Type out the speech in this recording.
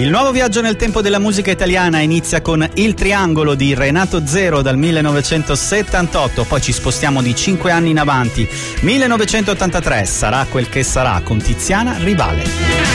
Il nuovo viaggio nel tempo della musica italiana inizia con Il Triangolo di Renato Zero dal 1978, poi ci spostiamo di 5 anni in avanti. 1983, Sarà quel che sarà con Tiziana Rivale.